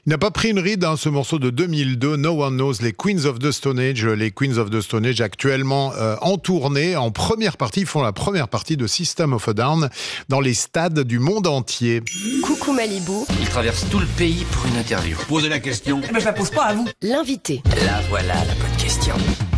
Il n'a pas pris une ride, ce morceau de 2002, No One Knows, les Queens of the Stone Age. Les Queens of the Stone Age actuellement en tournée, en première partie. Ils font la première partie de System of a Down dans les stades du monde entier. Coucou Malibu. Il traverse tout le pays pour une interview. Posez la question. Eh ben je la pose pas à vous. L'invité. Là voilà la bonne question.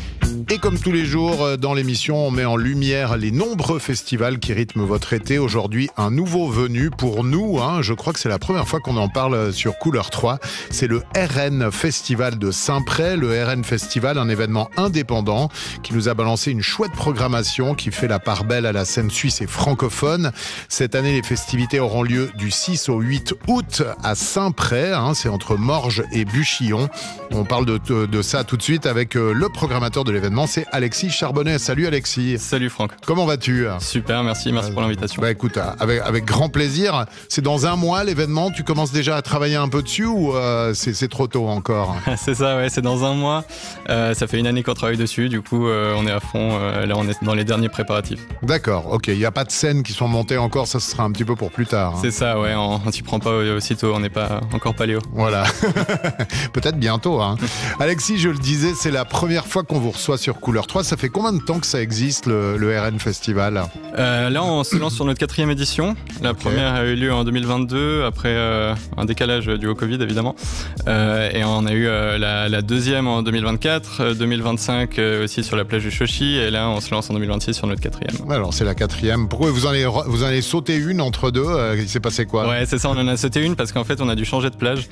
Et comme tous les jours dans l'émission, on met en lumière les nombreux festivals qui rythment votre été. Aujourd'hui, un nouveau venu pour nous. Je crois que c'est la première fois qu'on en parle sur Couleur 3. C'est le RN Festival de Saint-Pré. Le RN Festival, un événement indépendant qui nous a balancé une chouette programmation qui fait la part belle à la scène suisse et francophone. Cette année, les festivités auront lieu du 6 au 8 août à Saint-Pré. C'est entre Morges et Buchillon. On parle de ça tout de suite avec le programmateur de l'événement. C'est Alexis Charbonnet. Salut Alexis. Salut Franck. Comment vas-tu ? Super, merci pour l'invitation. Écoute, avec grand plaisir. C'est dans un mois l'événement, tu commences déjà à travailler un peu dessus ou c'est trop tôt encore ? C'est ça, ouais, c'est dans un mois. Ça fait une année qu'on travaille dessus, du coup on est à fond, là on est dans les derniers préparatifs. D'accord, ok, il n'y a pas de scènes qui sont montées encore, ça sera un petit peu pour plus tard. C'est ça, ouais, on s'y prend pas aussitôt, on n'est pas encore paléo. Voilà, peut-être bientôt. Alexis, je le disais, c'est la première fois qu'on vous reçoit sur Couleur 3. Ça fait combien de temps que ça existe le RN Festival ? Là on se lance sur notre 4e édition. La première a eu lieu en 2022 après un décalage dû au Covid évidemment, et on a eu la deuxième en 2024, 2025 aussi sur la plage du Chochi, et là on se lance en 2026 sur notre 4e. Alors c'est la 4e. Pourquoi vous en avez sauté une entre deux ? Il s'est passé quoi ? Ouais, c'est ça, on en a sauté une parce qu'en fait on a dû changer de plage.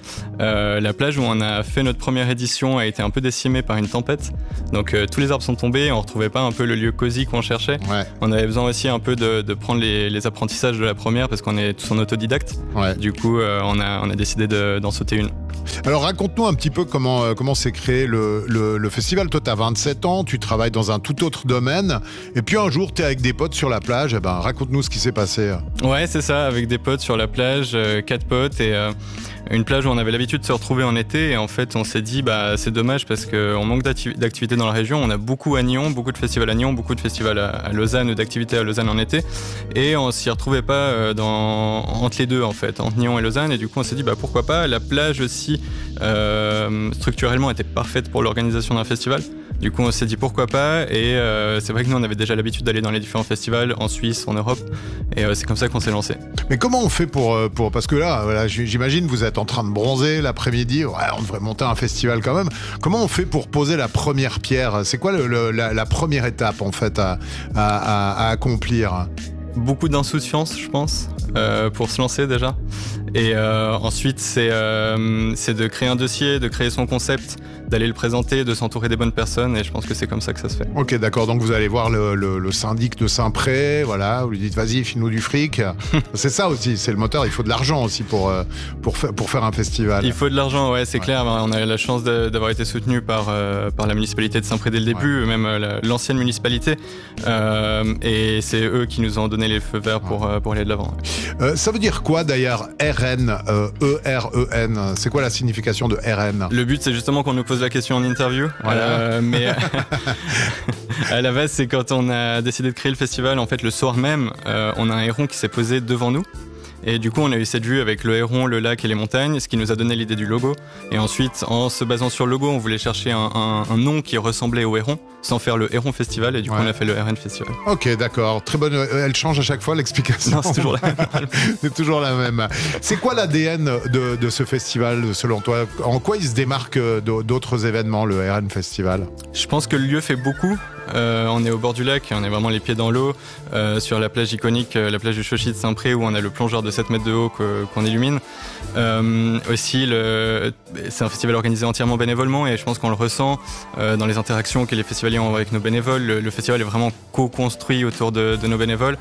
La plage où on a fait notre première édition a été un peu décimée par une tempête, donc tous les arbres sont tombés et on retrouvait pas un peu le lieu cosy qu'on cherchait. Ouais. On avait besoin aussi un peu de prendre les apprentissages de la première parce qu'on est tous en autodidacte. Ouais. Du coup on a décidé d'en sauter une. Alors raconte-nous un petit peu comment s'est créé le festival. Toi t'as 27 ans, tu travailles dans un tout autre domaine et puis un jour t'es avec des potes sur la plage. Raconte-nous ce qui s'est passé. Ouais, c'est ça, avec des potes sur la plage, 4 potes et une plage où on avait l'habitude de se retrouver en été, et en fait on s'est dit c'est dommage parce qu'on manque d'activités dans la région. On a beaucoup à Nyon, beaucoup de festivals à Nyon, beaucoup de festivals à Lausanne ou d'activités à Lausanne en été, et on s'y retrouvait pas entre les deux en fait, entre Nyon et Lausanne, et du coup on s'est dit pourquoi pas. La plage aussi structurellement était parfaite pour l'organisation d'un festival. Du coup, on s'est dit pourquoi pas, et c'est vrai que nous, on avait déjà l'habitude d'aller dans les différents festivals en Suisse, en Europe, et c'est comme ça qu'on s'est lancé. Mais comment on fait pour parce que là, voilà, j'imagine vous êtes en train de bronzer l'après-midi, on devrait monter un festival quand même. Comment on fait pour poser la première pierre ? C'est quoi la première étape en fait à accomplir ? Beaucoup d'insouciance, je pense, pour se lancer déjà. Et ensuite, c'est de créer un dossier, de créer son concept, d'aller le présenter, de s'entourer des bonnes personnes, et je pense que c'est comme ça que ça se fait. Ok, d'accord, donc vous allez voir le syndic de Saint-Pré, voilà, vous lui dites vas-y, file-nous du fric. C'est ça aussi, c'est le moteur, il faut de l'argent aussi pour faire un festival. Il faut de l'argent, ouais, c'est clair. On a eu la chance d'avoir été soutenu par la municipalité de Saint-Pré dès le début, même l'ancienne municipalité, et c'est eux qui nous ont donné les feux verts pour aller de l'avant. Ça veut dire quoi d'ailleurs RN, E-R-E-N, c'est quoi la signification de RN ? Le but, c'est justement qu'on nous pose la question en interview, voilà. Mais à la base, c'est quand on a décidé de créer le festival, en fait le soir même, on a un héron qui s'est posé devant nous. Et du coup, on a eu cette vue avec le héron, le lac et les montagnes, ce qui nous a donné l'idée du logo. Et ensuite, en se basant sur le logo, on voulait chercher un nom qui ressemblait au héron, sans faire le Héron Festival, et du coup, on a fait le RN Festival. Ok, d'accord. Très bonne. Elle change à chaque fois l'explication. Non, c'est toujours la même. C'est toujours la même. C'est quoi l'ADN de ce festival, selon toi ? En quoi il se démarque d'autres événements, le RN Festival ? Je pense que le lieu fait beaucoup. On est au bord du lac, on est vraiment les pieds dans l'eau, sur la plage iconique, la plage du Chochi de Saint-Pré, où on a le plongeur de 7 mètres de haut qu'on illumine. Aussi, c'est un festival organisé entièrement bénévolement, et je pense qu'on le ressent dans les interactions que les festivaliers ont avec nos bénévoles. Le festival est vraiment co-construit autour de nos bénévoles,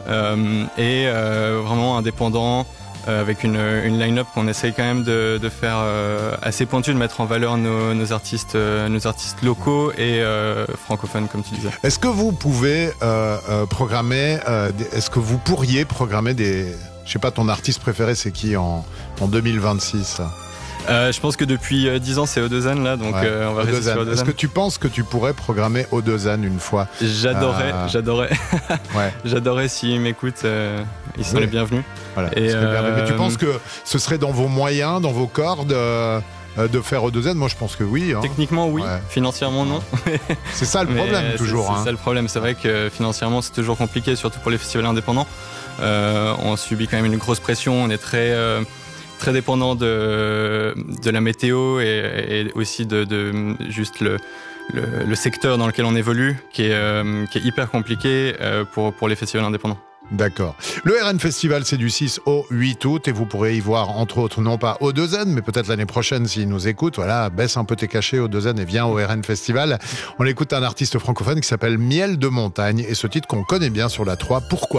et vraiment indépendant, avec une line-up qu'on essaye quand même de faire assez pointue, de mettre en valeur nos artistes locaux et francophones, comme tu disais. Est-ce que vous pouvez est-ce que vous pourriez programmer je sais pas, ton artiste préféré c'est qui en 2026 ? Je pense que depuis 10 ans, c'est Odezane, là, donc Ouais, on va rester sur Odezane. Est-ce Odezane. que tu penses que tu pourrais programmer Odezane une fois? J'adorais. Ouais. J'adorais s'ils m'écoutent, ils sont Oui. les bienvenus. Voilà. Et, Ce serait bien. Mais tu penses que ce serait dans vos moyens, dans vos cordes de faire Odezane? Moi, je pense que oui. Hein. Techniquement, oui. Ouais. Financièrement, non. C'est ça le Mais problème, toujours. C'est Hein. ça le problème. C'est vrai que financièrement, c'est toujours compliqué, surtout pour les festivals indépendants. On subit quand même une grosse pression. On est très dépendant de la météo et aussi de juste le secteur dans lequel on évolue, qui est hyper compliqué pour les festivals indépendants. D'accord. Le RN Festival, c'est du 6 au 8 août et vous pourrez y voir, entre autres, non pas Odezane, mais peut-être l'année prochaine s'ils nous écoutent. Voilà, baisse un peu tes cachets, Odezane, et viens au RN Festival. On écoute un artiste francophone qui s'appelle Miel de Montagne et ce titre qu'on connaît bien sur la 3, Pourquoi